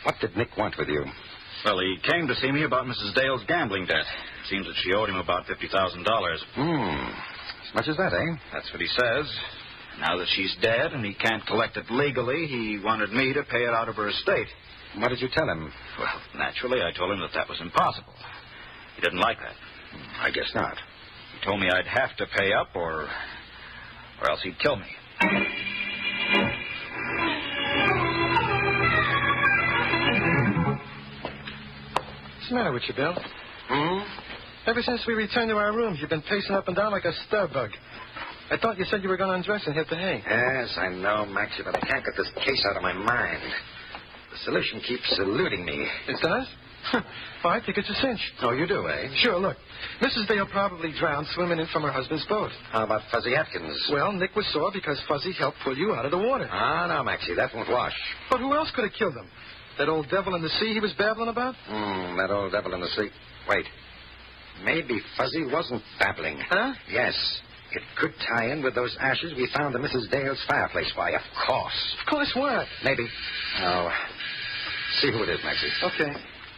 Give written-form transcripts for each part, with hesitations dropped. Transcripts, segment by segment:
What did Nick want with you? Well, he came to see me about Mrs. Dale's gambling debt. It seems that she owed him about $50,000. As much as that, eh? That's what he says. Now that she's dead and he can't collect it legally, he wanted me to pay it out of her estate. What did you tell him? Well, naturally, I told him that was impossible. He didn't like that. I guess not. He told me I'd have to pay up or else he'd kill me. What's the matter with you, Bill? Ever since we returned to our rooms, you've been pacing up and down like a stir bug. I thought you said you were going to undress and hit the hay. Yes, I know, Maxie, but I can't get this case out of my mind. The solution keeps eluding me. It does? Well, I think it's a cinch. Oh, you do, eh? Sure, look. Mrs. Dale probably drowned swimming in from her husband's boat. How about Fuzzy Atkins? Well, Nick was sore because Fuzzy helped pull you out of the water. No, Maxie, that won't wash. But who else could have killed him? That old devil in the sea he was babbling about? That old devil in the sea. Wait. Maybe Fuzzy wasn't babbling. Huh? Yes. It could tie in with those ashes we found in Mrs. Dale's fireplace. Why, of course. Of course what? Maybe. Oh, see who it is, Maxie. Okay.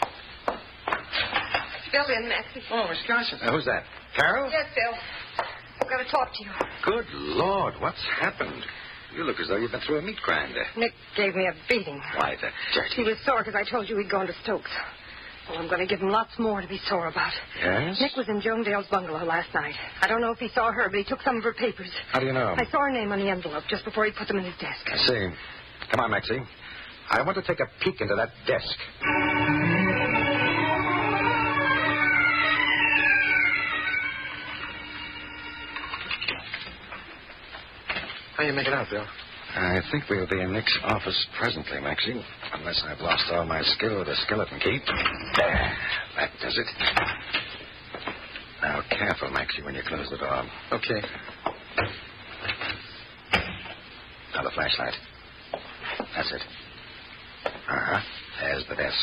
Bill in, Maxie. Oh, Miss Carson. Who's that? Carol? Yes, Bill. I've got to talk to you. Good Lord, what's happened? You look as though you've been through a meat grinder. Nick gave me a beating. Why, the dirty... He was sore because I told you he'd gone to Stokes. Well, I'm going to give him lots more to be sore about. Yes? Nick was in Joan Dale's bungalow last night. I don't know if he saw her, but he took some of her papers. How do you know? I saw her name on the envelope just before he put them in his desk. I see. Come on, Maxie. I want to take a peek into that desk. How you making out, Bill? I think we'll be in Nick's office presently, Maxie. Unless I've lost all my skill with a skeleton key. There. That does it. Now, careful, Maxie, when you close the door. Okay. Now, the flashlight. That's it. Uh-huh. There's the desk.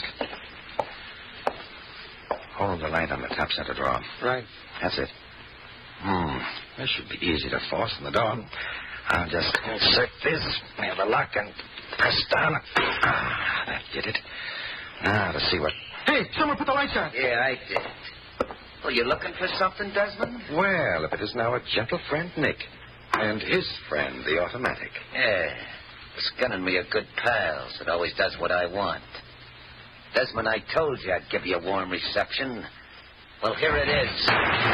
Hold the light on the top center drawer. Right. That's it. This should be easy to force in the door. I'll just insert this near the lock and press down. That did it. Now, to see what... Hey, someone put the lights on. Yeah, I did. Well, you looking for something, Desmond? Well, if it is now a gentle friend, Nick, and his friend, the automatic. Yeah. Skin and me are good pals. It always does what I want. Desmond, I told you I'd give you a warm reception. Well, here it is.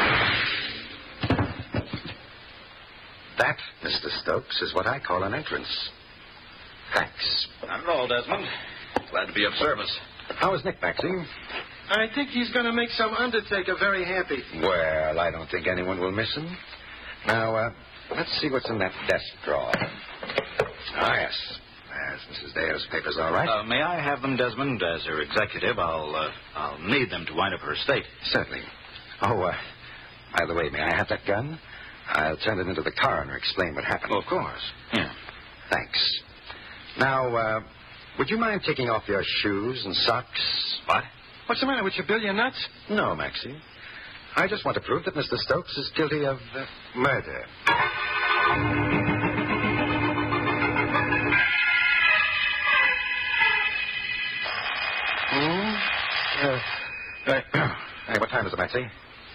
That, Mr. Stokes, is what I call an entrance. Thanks. Not at all, Desmond. Glad to be of service. How is Nick, Maxie? I think he's going to make some undertaker very happy. Well, I don't think anyone will miss him. Now, let's see what's in that desk drawer. Ah, yes. There's Mrs. Dale's papers, all right. May I have them, Desmond? As her executive, I'll need them to wind up her estate. Certainly. Oh, by the way, may I have that gun? I'll turn it into the car and explain what happened. Well, of course. Yeah. Thanks. Now, would you mind taking off your shoes and socks? What? What's the matter with you, Bill? You nuts? No, Maxie. I just want to prove that Mr. Stokes is guilty of murder. Hey, what time is it, Maxie?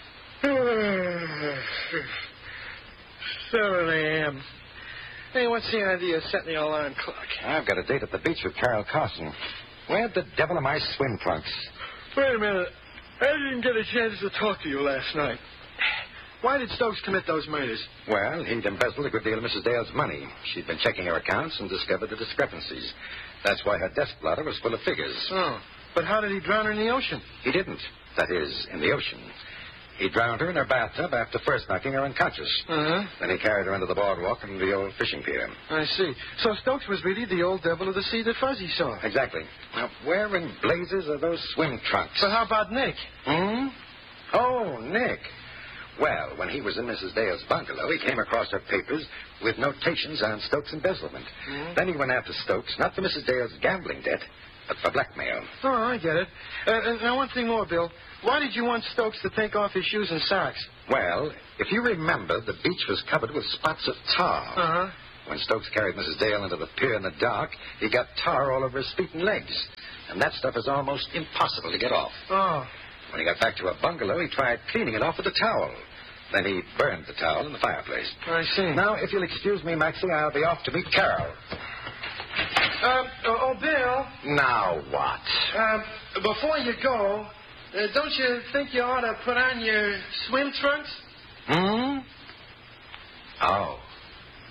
7 a.m. Hey, what's the idea of setting the alarm clock? I've got a date at the beach with Carol Carson. Where the devil are my swim trunks? Wait a minute. I didn't get a chance to talk to you last night. Why did Stokes commit those murders? Well, he'd embezzled a good deal of Mrs. Dale's money. She'd been checking her accounts and discovered the discrepancies. That's why her desk blotter was full of figures. Oh, but how did he drown her in the ocean? He didn't. That is, in the ocean. He drowned her in her bathtub after first knocking her unconscious. Uh-huh. Then he carried her into the boardwalk and the old fishing pier. I see. So Stokes was really the old devil of the sea that Fuzzy saw. Exactly. Now, where in blazes are those swim trunks? But how about Nick? Oh, Nick. Well, when he was in Mrs. Dale's bungalow, he came across her papers with notations on Stokes' embezzlement. Then he went after Stokes, not for Mrs. Dale's gambling debt, but for blackmail. Oh, I get it. Now, one thing more, Bill. Why did you want Stokes to take off his shoes and socks? Well, if you remember, the beach was covered with spots of tar. Uh-huh. When Stokes carried Mrs. Dale into the pier in the dark, he got tar all over his feet and legs. And that stuff is almost impossible to get off. Oh. When he got back to a bungalow, he tried cleaning it off with a towel. Then he burned the towel in the fireplace. I see. Now, if you'll excuse me, Maxie, I'll be off to meet Carol. Bill. Now what? Before you go, don't you think you ought to put on your swim trunks? Oh.